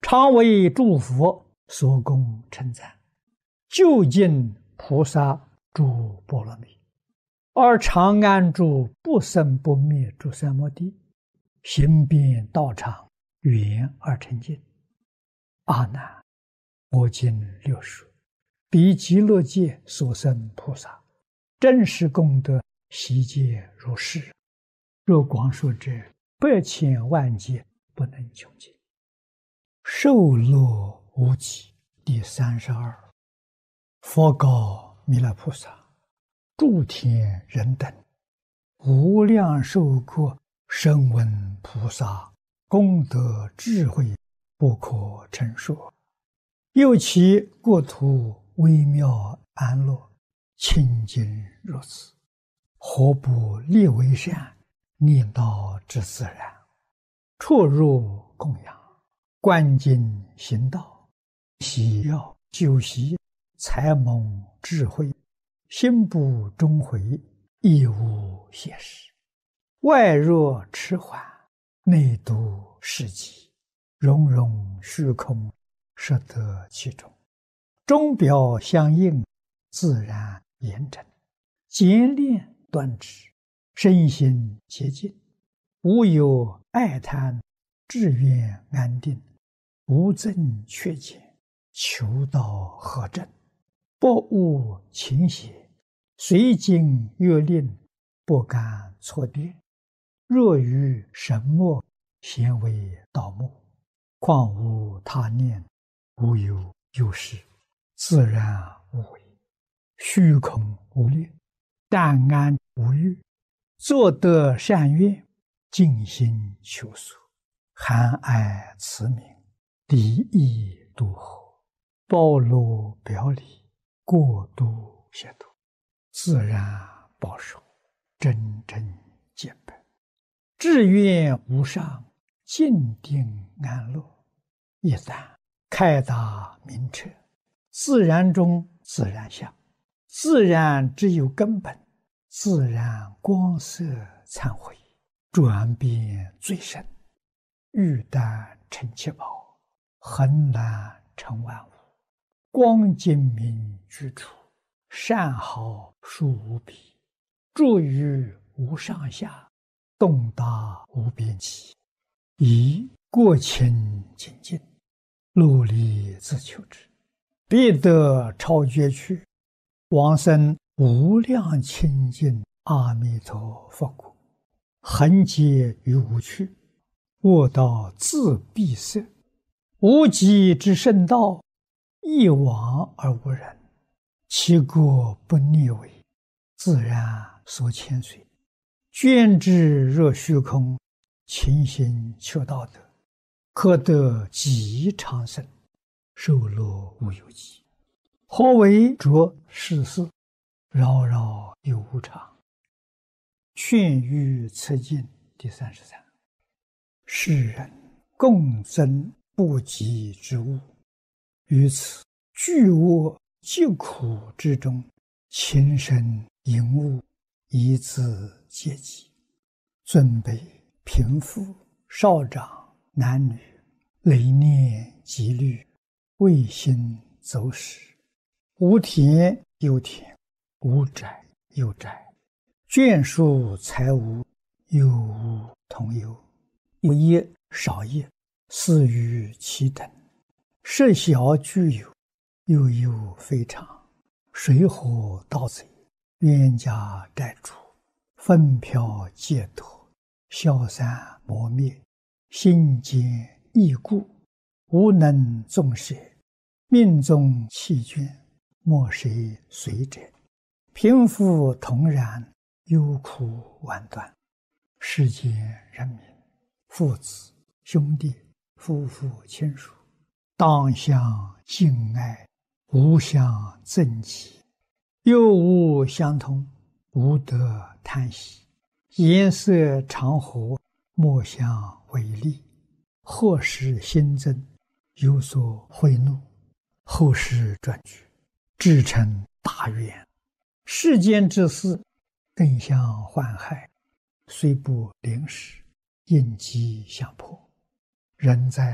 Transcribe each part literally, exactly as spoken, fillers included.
常为诸佛所供称赞，究竟菩萨诸波罗蜜，而常安住不生不灭诸三摩地，行遍道场，圆而成净。阿难，我今略说，彼极乐界所生菩萨，真实功德悉皆如是。若光说者，百千万劫不能穷尽。受乐无极。第三十二，佛告弥勒菩萨：诸天人等，无量寿国声闻菩萨功德智慧不可称说，又其国土微妙安乐，清净如此，何不立为善，念道之自然，出入供养，观经行道，喜要修习，才蒙智慧，心不终回，亦无邪事。外若迟缓，内度世极，融融虚空，摄得其中，钟表相应，自然严整，简练端直，身心洁净，无有爱贪，志愿安定，无增缺减，求道合正，不误情邪，随经约令，不敢错跌。若于神默，咸为道目，况无他念，无有有事，自然无为，虚空无力，淡安无欲，作得善愿，尽心求索，含爱慈悯，离意度合，包罗表里，过度协度，自然保守，真正见本，志愿无上，静定安乐。一旦开达明彻，自然中自然相，自然只有根本，自然光色忏悔，转变最深，欲淡成七宝，恒然成万物，光精明居处，善好殊无比，住于无上下，动达无边际，以过清净净，努力自求之，必得超绝去，往生无量清净阿弥陀佛国，恒劫于无趣，卧道自闭塞，无极之圣道，一往而无人，其国不逆违，自然所牵随，捐之若虚空，勤行求道德，可得极长生，受乐无有极。何为着世事，扰扰有无常。劝喻此经第三十三。世人共争不及之物，于此巨恶疾苦之中，情深淫恶，以自戒己。尊卑贫富少长男女，累念积虑，未心走使，无田有田，无宅有宅，眷属财物，有无同有，有业少业，似于其等，设小具有，又有非常，水火盗贼，冤家债主，纷飘劫夺，消散磨灭，心坚易故，无能纵舍，命中弃捐，莫谁随者，贫富同然，忧苦万端。世间人民，父子兄弟，夫妇亲属，当相敬爱，无相憎忌，又无相同，无得贪喜，颜色常和，莫相违逆，或使心增，有所贿赂，后世转举，至成大愿。世间之事，更相患害，虽不临时，应机相迫。人在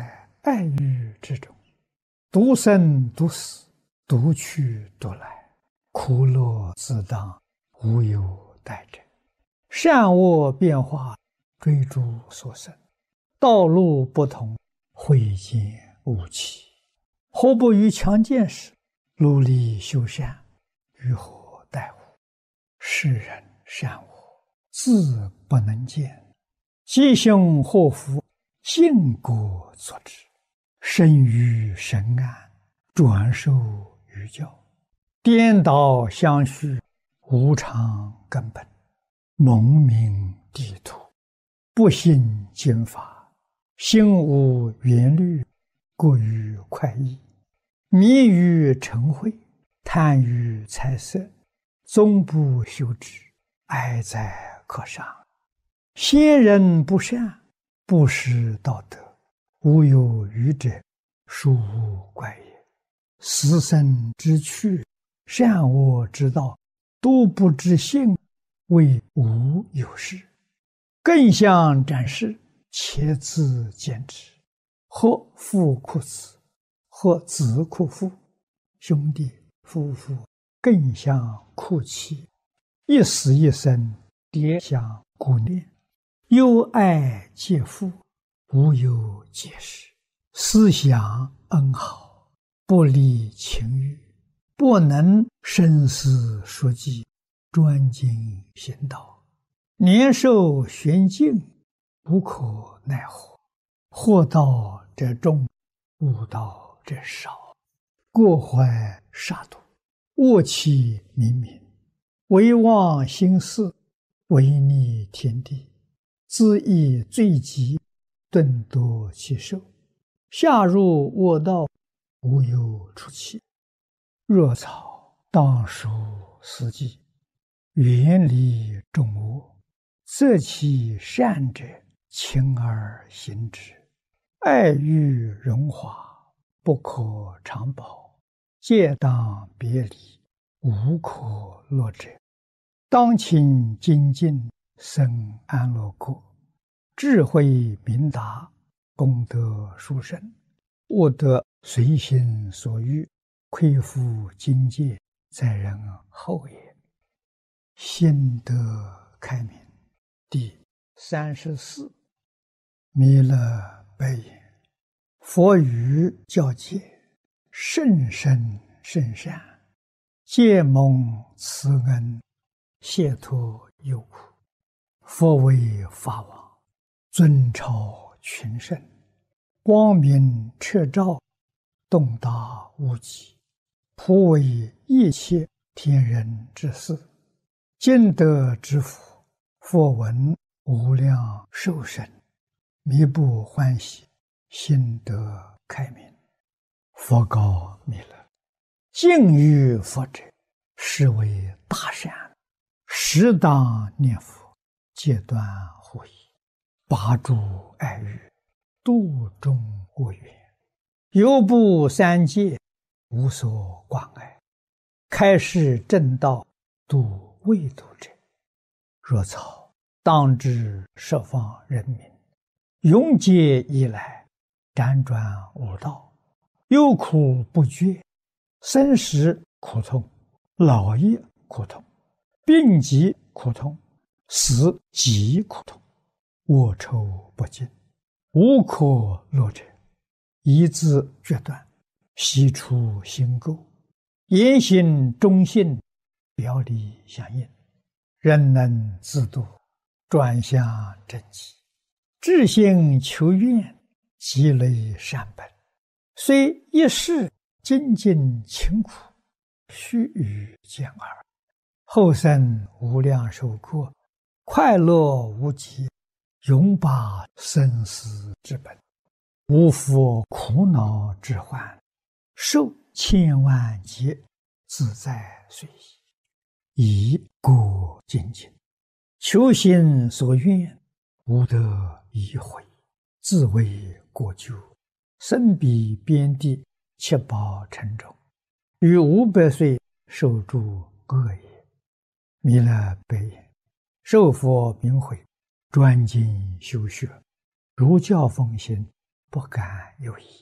爱欲之中，独生独死，独去独来，苦乐自当，无有代者。善恶变化，追逐所生，道路不同，慧见无期。何不于强健时，努力修善，于何待乎？世人善恶，自不能见，吉凶祸福，尽果作之。生于神安，转受于教，颠倒相续，无常根本，蒙名地土，不信经法，心无缘虑，过于快意，迷于尘秽，贪于财色，终不修之，哀哉可伤。先人不善，不识道德，无有余者，殊无怪也。死生之趣，善恶之道，都不知性，谓无有事。更相展示，且自见之。或父哭子，或子哭父，兄弟夫妇更相哭泣，一死一生，迭相顾念，忧爱皆父，无有解释。思想恩好，不离情欲，不能深思熟记，专精行道，年寿玄静，无可奈何。惑道者众，悟道者少，过怀杀戮，恶气冥冥，唯忘心事，违逆天地，自缢罪极，顿夺其寿，下入恶道，无有出期。若草当属四季，远离众恶，择其善者，勤而行之。爱欲荣华，不可长保，戒当别离，无可乐者。当勤精进，生安乐国，智慧明达，功德殊胜，悟得随心所欲，亏负境界，在人后也。心得开明。第三十四。弥勒白言：佛语教诫，甚深甚善，皆蒙慈恩，解脱忧苦。佛为法王，尊超群圣，光明彻照，洞达无极，普为一切天人之事。今得之福，佛闻无量寿生，弥不欢喜，心得开明。佛告弥勒：敬于佛者，是为大善，适当念佛，戒断护疑，拔除爱欲，度众恶缘，犹不三界，无所关爱，开示正道，度未度者。若草当知十方人民，永劫以来，辗转无道，忧苦不绝，生时苦痛，老也苦痛，病疾苦痛，死极苦痛，恶臭不尽，无可乐者。一字决断，悉出心垢，言行忠信，表里相应，人能自度，转向正极，至心求愿，积累善本，虽一世精进勤苦，须臾见耳，后生无量寿过，快乐无极，永拔生死之本，无复苦恼之患，受千万劫，自在随意，以过精进，求心所愿，无得已悔，自为过咎，身彼边地，七宝城中，于五百岁受诸恶也。弥勒白言：受佛名诲，专精修学，如教奉行， 不敢有疑。